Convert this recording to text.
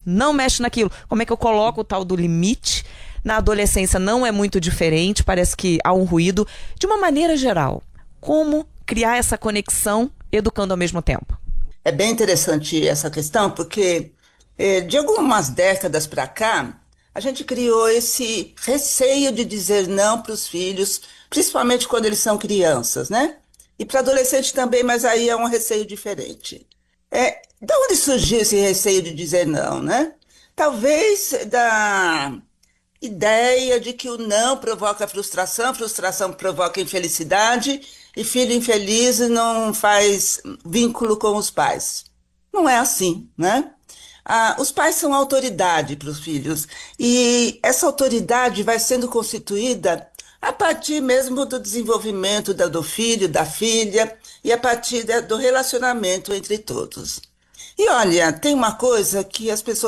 não mexe naquilo. Como é que eu coloco o tal do limite? Na adolescência não é muito diferente, parece que há um ruído. De uma maneira geral, como criar essa conexão educando ao mesmo tempo? É bem interessante essa questão, porque de algumas décadas para cá, a gente criou esse receio de dizer não para os filhos, principalmente quando eles são crianças, né? E para adolescente também, mas aí é um receio diferente. De onde surgiu esse receio de dizer não, né? Talvez da ideia de que o não provoca frustração, frustração provoca infelicidade, e filho infeliz não faz vínculo com os pais. Não é assim, né? Os pais são autoridade para os filhos, e essa autoridade vai sendo constituída a partir mesmo do desenvolvimento do filho, da filha, e a partir do relacionamento entre todos. E olha, tem uma coisa que as pessoas